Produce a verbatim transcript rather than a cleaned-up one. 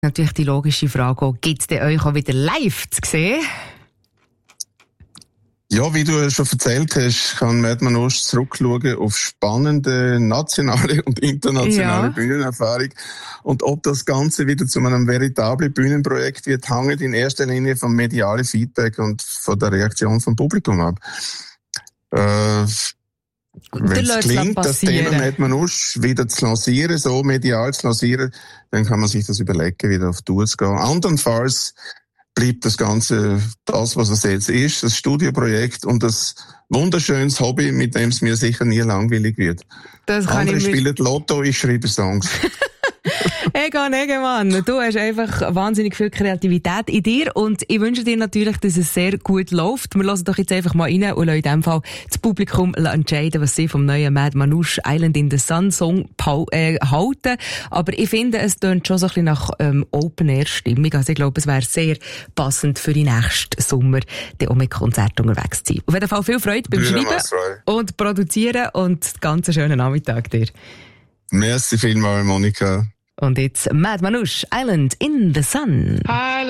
Natürlich die logische Frage, gibt es denn euch auch wieder live zu sehen? Ja, wie du schon erzählt hast, kann Mad Manouche zurückschauen auf spannende nationale und internationale ja. Bühnenerfahrung. Und ob das Ganze wieder zu einem veritablen Bühnenprojekt wird, hängt in erster Linie vom medialen Feedback und von der Reaktion vom Publikum ab. Äh, Wenn es gelingt, das Thema Mad Manouche wieder zu lancieren, so medial zu lancieren, dann kann man sich das überlegen, wieder auf Tour zu gehen. Andernfalls bleibt das Ganze das, was es jetzt ist, das Studioprojekt und das wunderschönes Hobby, mit dem es mir sicher nie langweilig wird. Das kann Andere ich spielen Lotto, ich schreibe Songs. Egan Egemann, du hast einfach wahnsinnig viel Kreativität in dir und ich wünsche dir natürlich, dass es sehr gut läuft. Wir hören doch jetzt einfach mal rein und lassen in diesem Fall das Publikum entscheiden, was sie vom neuen Mad Manouche Island in the Sun Song äh, halten. Aber ich finde, es tönt schon so ein bisschen nach ähm, Open-Air-Stimmung. Also ich glaube, es wäre sehr passend für den nächsten Sommer, dann auch mit Konzerten unterwegs zu sein. Auf jeden Fall viel Freude beim Schreiben und Produzieren und einen ganz schönen Nachmittag dir. Merci vielmals, Monika. Und jetzt Mad Manouche Island in the Sun. Hi.